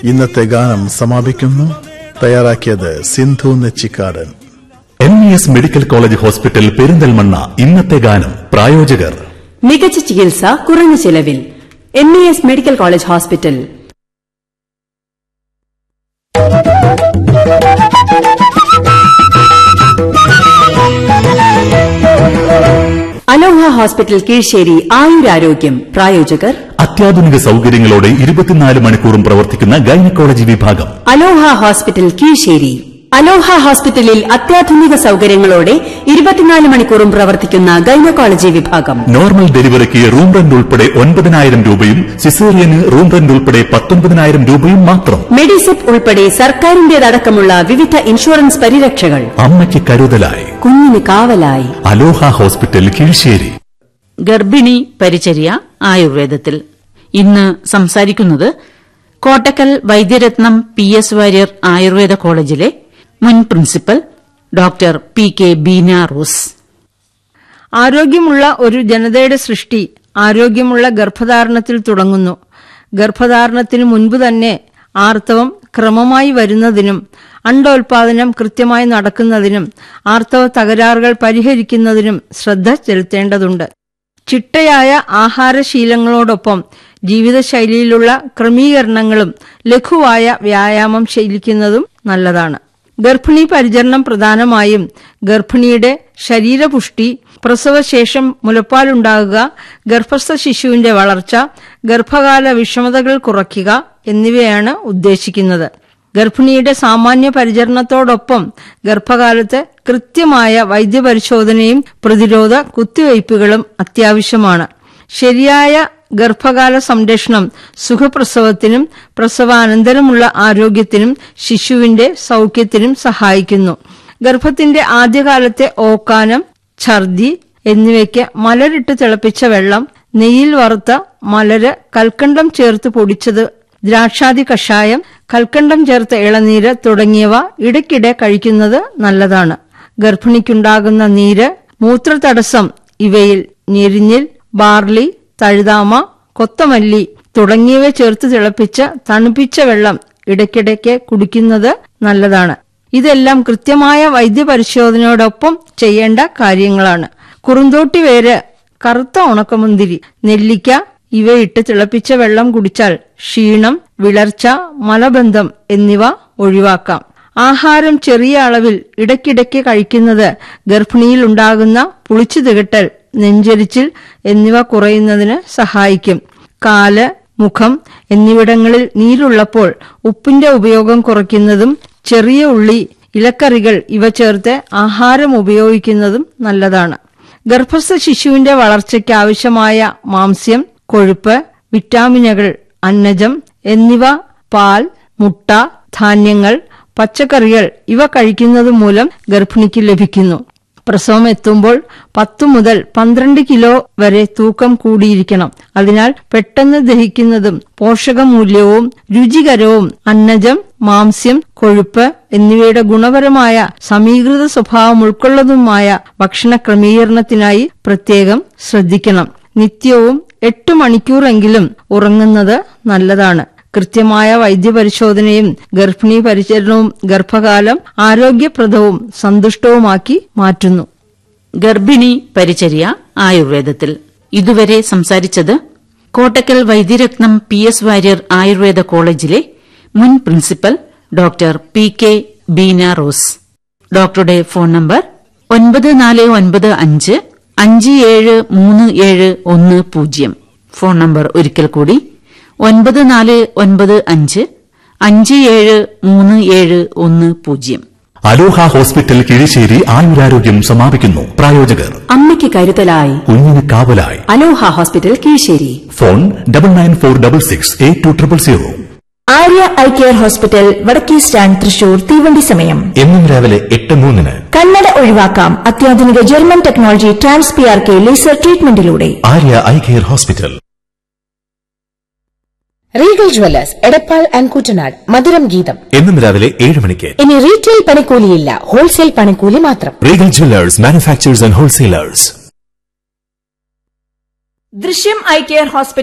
ഇന്നത്തെ ഗാനം സമാപിക്കുന്നു. തയ്യാറാക്കിയത് Sindhu Nechikkadan. MES medical college hospital Perinthalmanna. ഇന്നത്തെ ഗാനം പ്രായോജകർ മികച്ച ചികിത്സ കുറഞ്ഞ ചെലവിൽ. MES medical college hospital. അലോഹ ഹോസ്പിറ്റൽ കീഴ്ശേരി. ആയുരാരോഗ്യം. പ്രായോജകർ അത്യാധുനിക സൌകര്യങ്ങളോടെ 24 മണിക്കൂറും പ്രവർത്തിക്കുന്ന ഗൈനക്കോളജി വിഭാഗം. അലോഹ ഹോസ്പിറ്റൽ കീഴ്ശേരി. അലോഹ ഹോസ്പിറ്റലിൽ അത്യാധുനിക സൌകര്യങ്ങളോടെ 24 മണിക്കൂറും പ്രവർത്തിക്കുന്ന ഗൈനക്കോളജി വിഭാഗം. നോർമൽ ഡെലിവറിക്ക് റൂം റെന്റ് ഉൾപ്പെടെ 9,000 രൂപയും സിസേറിയന് റൂം റെന്റ് ഉൾപ്പെടെ 19,000 രൂപയും മാത്രം. മെഡിസെപ്പ് ഉൾപ്പെടെ സർക്കാരിന്റേതടക്കമുള്ള വിവിധ ഇൻഷുറൻസ് പരിരക്ഷകൾ. അമ്മയ്ക്ക് കരുതലായി, കുഞ്ഞിന് കാവലായി. അലോഹ ഹോസ്പിറ്റൽ കീഴ്ശേരി. ഗർഭിണി പരിചര്യ ആയുർവേദത്തിൽ. ഇന്ന് സംസാരിക്കുന്നത് കോട്ടക്കൽ വൈദ്യരത്നം PS വാര്യർ ആയുർവേദ കോളേജിലെ മുൻ principal doctor PK Beena rose. ആരോഗ്യമുള്ള ഒരു ജനതയുടെ സൃഷ്ടി ആരോഗ്യമുള്ള ഗർഭധാരണത്തിൽ തുടങ്ങുന്നു. ഗർഭധാരണത്തിന് മുൻപ് തന്നെ ആർത്തവം ക്രമമായി വരുന്നതിനും അണ്ടോൽപാദനം കൃത്യമായി നടക്കുന്നതിനും ആർത്തവ തകരാറുകൾ പരിഹരിക്കുന്നതിനും ശ്രദ്ധ ചെലുത്തേണ്ടതുണ്ട്. ചിട്ടയായ ആഹാരശീലങ്ങളോടൊപ്പം ജീവിതശൈലിയിലുള്ള ക്രമീകരണങ്ങളും ലഘുവായ വ്യായാമം ശീലിക്കുന്നതും നല്ലതാണ്. ഗർഭിണി പരിചരണം പ്രധാനമായും ഗർഭിണിയുടെ ശരീരപുഷ്ടി, പ്രസവശേഷം മുലപ്പാലുണ്ടാകുക, ഗർഭസ്ഥ ശിശുവിന്റെ വളർച്ച, ഗർഭകാല വിഷമതകൾ കുറയ്ക്കുക എന്നിവയാണ് ഉദ്ദേശിക്കുന്നത്. ഗർഭിണിയുടെ സാമാന്യ പരിചരണത്തോടൊപ്പം ഗർഭകാലത്ത് കൃത്യമായ വൈദ്യപരിശോധനയും പ്രതിരോധ കുത്തിവയ്പ്പുകളും അത്യാവശ്യമാണ്. ശരിയായ ഗർഭകാല സംരക്ഷണം സുഖപ്രസവത്തിനും പ്രസവാനന്തരമുള്ള ആരോഗ്യത്തിനും ശിശുവിന്റെ സൌഖ്യത്തിനും സഹായിക്കുന്നു. ഗർഭത്തിന്റെ ആദ്യകാലത്തെ ഓക്കാനം, ഛർദി എന്നിവയ്ക്ക് മലരിട്ട് തിളപ്പിച്ച വെള്ളം, നെയ്യിൽ വറുത്ത മലര്, കൽക്കണ്ടം ചേർത്ത് പൊടിച്ചത്, ദ്രാക്ഷാദി കഷായം, കൽക്കണ്ടം ചേർത്ത ഇളനീര് തുടങ്ങിയവ ഇടയ്ക്കിടെ കഴിക്കുന്നത് നല്ലതാണ്. ഗർഭിണിക്കുണ്ടാകുന്ന നീര്, മൂത്രതടസ്സം ഇവയിൽ ഞെരിഞ്ഞിൽ, ബാർലി, തഴുതാമ, കൊത്തമല്ലി തുടങ്ങിയവ ചേർത്ത് തിളപ്പിച്ച് തണുപ്പിച്ച വെള്ളം ഇടയ്ക്കിടയ്ക്ക് കുടിക്കുന്നത് നല്ലതാണ്. ഇതെല്ലാം കൃത്യമായ വൈദ്യപരിശോധനയോടൊപ്പം ചെയ്യേണ്ട കാര്യങ്ങളാണ്. കുറുന്തോട്ടി വേര്, കറുത്ത ഉണക്കമുന്തിരി, നെല്ലിക്ക ഇവയിട്ട് തിളപ്പിച്ച വെള്ളം കുടിച്ചാൽ ക്ഷീണം, വിളർച്ച, മലബന്ധം എന്നിവ ഒഴിവാക്കാം. ആഹാരം ചെറിയ അളവിൽ ഇടയ്ക്കിടയ്ക്ക് കഴിക്കുന്നത് ഗർഭിണിയിൽ ഉണ്ടാകുന്ന പുളിച്ചു തികട്ടൽ, നെഞ്ചരിച്ചിൽ എന്നിവ കുറയുന്നതിന് സഹായിക്കും. കാല്, മുഖം എന്നിവിടങ്ങളിൽ നീരുള്ളപ്പോൾ ഉപ്പിന്റെ ഉപയോഗം കുറയ്ക്കുന്നതും ചെറിയ ഉള്ളി, ഇലക്കറികൾ ഇവ ചേർത്ത് ആഹാരം ഉപയോഗിക്കുന്നതും നല്ലതാണ്. ഗർഭസ്ഥ ശിശുവിന്റെ വളർച്ചയ്ക്ക് ആവശ്യമായ മാംസ്യം, കൊഴുപ്പ്, വിറ്റാമിനുകൾ, അന്നജം എന്നിവ പാൽ, മുട്ട, ധാന്യങ്ങൾ, പച്ചക്കറികൾ ഇവ കഴിക്കുന്നത് മൂലം ഗർഭിണിക്ക് ലഭിക്കുന്നു. പ്രസവം എത്തുമ്പോൾ 10 മുതൽ 12 കിലോ വരെ തൂക്കം കൂടിയിരിക്കണം. അതിനാൽ പെട്ടെന്ന് ദഹിക്കുന്നതും പോഷകമൂല്യവും രുചികരവും അന്നജം, മാംസ്യം, കൊഴുപ്പ് എന്നിവയുടെ ഗുണപരമായ സമീകൃത സ്വഭാവം ഉൾക്കൊള്ളുന്നതുമായ ഭക്ഷണ ക്രമീകരണത്തിനായി പ്രത്യേകം ശ്രദ്ധിക്കണം. നിത്യവും 8 മണിക്കൂറെങ്കിലും ഉറങ്ങുന്നത് നല്ലതാണ്. കൃത്യമായ വൈദ്യപരിശോധനയും ഗർഭിണി പരിചരണവും ഗർഭകാലം ആരോഗ്യപ്രദവും സന്തുഷ്ടവുമാക്കി മാറ്റുന്നു. ഗർഭിണി പരിചര്യ ആയുർവേദത്തിൽ ഇതുവരെ സംസാരിച്ചത് കോട്ടക്കൽ വൈദ്യരത്നം PS വാര്യർ ആയുർവേദ കോളേജിലെ മുൻ principal doctor PK Beena rose. ഡോക്ടറുടെ ഫോൺ നമ്പർ 9495573710. ഫോൺ നമ്പർ ഒരിക്കൽ കൂടി 9495573710. അലോഹ ഹോസ്പിറ്റൽ കീഴ്ശേരി. ആയുരാരോഗ്യം സമാപിക്കുന്നു. പ്രായോജകർ അമ്മയ്ക്ക് കരുതലായി, കുഞ്ഞിന് കാവലായി. അലോഹ hospital Kizhisseri. Phone 9946682000. Arya eye care hospital, വടക്കേ സ്റ്റാൻഡ്, തൃശൂർ. തീവണ്ടി സമയം എന്നും രാവിലെ 8:03. കണ്ണട ഒഴിവാക്കാം അത്യാധുനിക German technology TransPRK laser ട്രീറ്റ്മെന്റിലൂടെ. Arya eye care hospital. Regal Jewellers, Edappal and Kuttanad. മധുരം ഗീതം എന്നും രാവിലെ 7 മണിക്ക്. ഇനി റീറ്റെയിൽ പണിക്കൂലിയില്ല, ഹോൾസെയിൽ പണിക്കൂലി മാത്രം. Regal Jewellers, manufacturers and wholesalers. ദൃശ്യം ഐ കെയർ ഹോസ്പിറ്റൽ